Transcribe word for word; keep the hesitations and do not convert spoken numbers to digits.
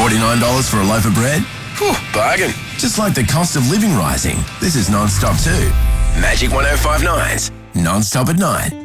forty-nine dollars for a loaf of bread? Whew, bargain. Just like the cost of living rising, this is Non-Stop too. Magic one oh five nine's Non-Stop at Night.